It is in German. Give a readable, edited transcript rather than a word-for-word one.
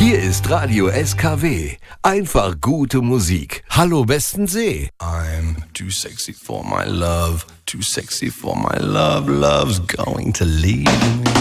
Hier ist Radio SKW. Einfach gute Musik. Hallo Bestensee. I'm too sexy for my love, too sexy for my love, love's going to leave me.